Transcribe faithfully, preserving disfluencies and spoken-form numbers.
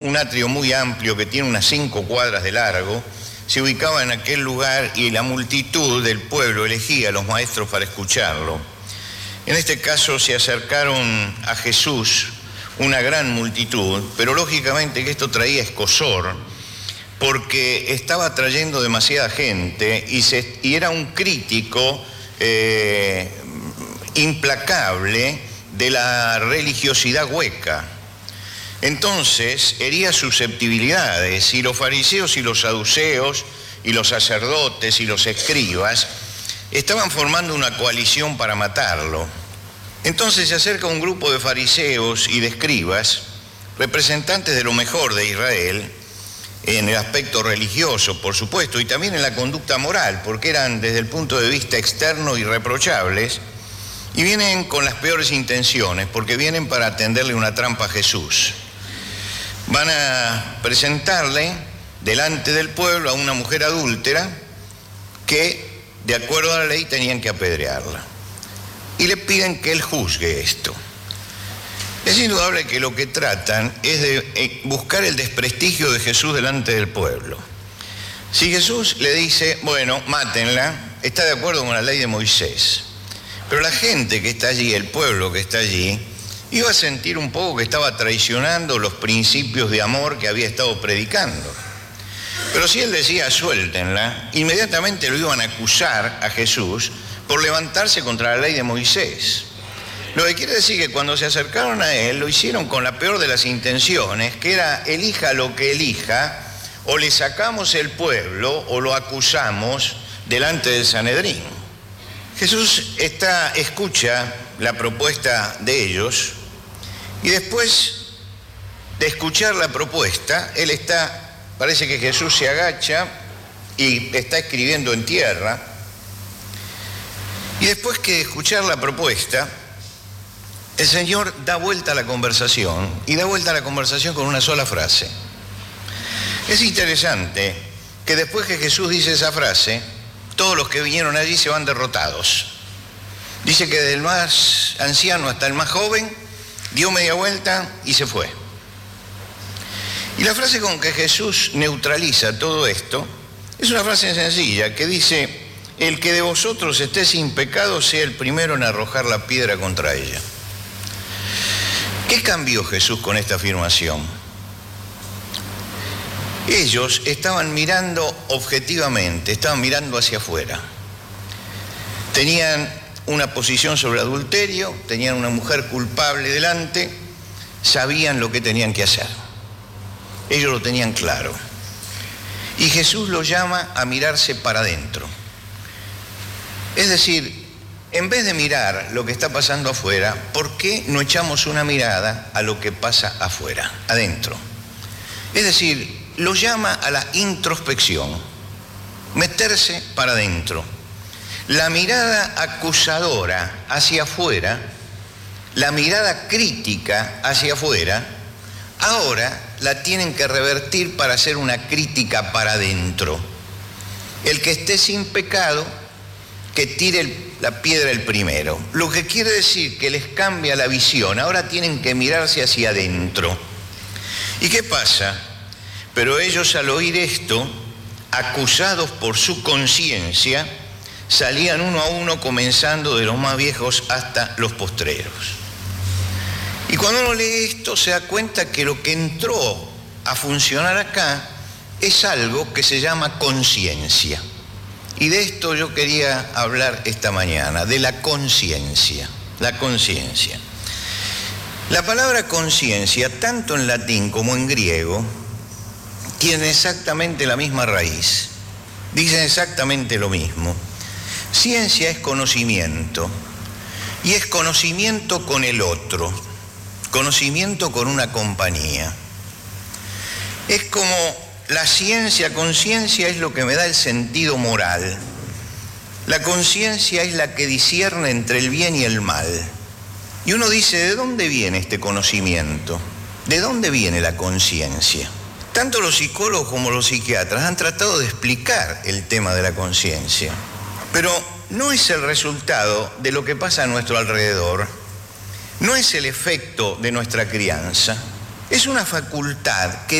un atrio muy amplio que tiene unas cinco cuadras de largo, se ubicaba en aquel lugar y la multitud del pueblo elegía a los maestros para escucharlo. En este caso se acercaron a Jesús una gran multitud, pero lógicamente que esto traía escozor, porque estaba trayendo demasiada gente y, se, y era un crítico eh, implacable de la religiosidad hueca. Entonces hería susceptibilidades, y los fariseos y los saduceos y los sacerdotes y los escribas estaban formando una coalición para matarlo. Entonces se acerca un grupo de fariseos y de escribas, representantes de lo mejor de Israel, en el aspecto religioso, por supuesto, y también en la conducta moral, porque eran desde el punto de vista externo irreprochables, y vienen con las peores intenciones, porque vienen para tenderle una trampa a Jesús. Van a presentarle delante del pueblo a una mujer adúltera que, de acuerdo a la ley, tenían que apedrearla. Y le piden que él juzgue esto. Es indudable que lo que tratan es de buscar el desprestigio de Jesús delante del pueblo. Si Jesús le dice, bueno, mátenla, está de acuerdo con la ley de Moisés. Pero la gente que está allí, el pueblo que está allí, iba a sentir un poco que estaba traicionando los principios de amor que había estado predicando. Pero si él decía, suéltenla, inmediatamente lo iban a acusar a Jesús por levantarse contra la ley de Moisés. Lo que quiere decir que cuando se acercaron a él, lo hicieron con la peor de las intenciones, que era, elija lo que elija, o le sacamos el pueblo o lo acusamos delante del Sanedrín. Jesús está, escucha la propuesta de ellos, y después de escuchar la propuesta, él está, parece que Jesús se agacha y está escribiendo en tierra, y después que escuchar la propuesta, el Señor da vuelta a la conversación, y da vuelta a la conversación con una sola frase. Es interesante que después que Jesús dice esa frase, todos los que vinieron allí se van derrotados. Dice que desde el más anciano hasta el más joven, dio media vuelta y se fue. Y la frase con que Jesús neutraliza todo esto es una frase sencilla que dice, el que de vosotros esté sin pecado sea el primero en arrojar la piedra contra ella. ¿Qué cambió Jesús con esta afirmación? Ellos estaban mirando objetivamente, estaban mirando hacia afuera. Tenían una posición sobre adulterio, tenían una mujer culpable delante, sabían lo que tenían que hacer. Ellos lo tenían claro. Y Jesús los llama a mirarse para adentro. Es decir, en vez de mirar lo que está pasando afuera, ¿por qué no echamos una mirada a lo que pasa afuera, adentro? Es decir, los llama a la introspección, meterse para adentro. La mirada acusadora hacia afuera, la mirada crítica hacia afuera, ahora la tienen que revertir para hacer una crítica para adentro. El que esté sin pecado, que tire el, la piedra el primero. Lo que quiere decir que les cambia la visión, ahora tienen que mirarse hacia adentro. ¿Y qué pasa? Pero ellos, al oír esto, acusados por su conciencia, salían uno a uno, comenzando de los más viejos hasta los postreros. Y cuando uno lee esto se da cuenta que lo que entró a funcionar acá es algo que se llama conciencia. Y de esto yo quería hablar esta mañana, de la conciencia, la conciencia. La palabra conciencia, tanto en latín como en griego, tiene exactamente la misma raíz, dicen exactamente lo mismo. Ciencia es conocimiento, y es conocimiento con el otro, conocimiento con una compañía. Es como la ciencia, conciencia es lo que me da el sentido moral. La conciencia es la que discierne entre el bien y el mal. Y uno dice, ¿de dónde viene este conocimiento? ¿De dónde viene la conciencia? Tanto los psicólogos como los psiquiatras han tratado de explicar el tema de la conciencia, pero no es el resultado de lo que pasa a nuestro alrededor, no es el efecto de nuestra crianza, es una facultad que